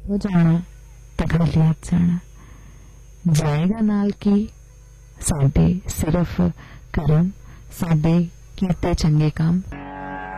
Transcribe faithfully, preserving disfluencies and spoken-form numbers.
हो जाना तो खाली हाथ जाना। जाएगा नाल की साडे सिर्फ करम, साडे कीते चंगे काम।